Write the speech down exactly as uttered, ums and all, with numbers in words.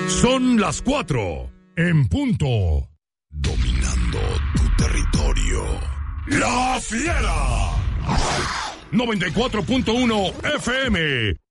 Son las cuatro en punto. Dominando tu territorio. La Fiera. noventa y cuatro punto uno F M.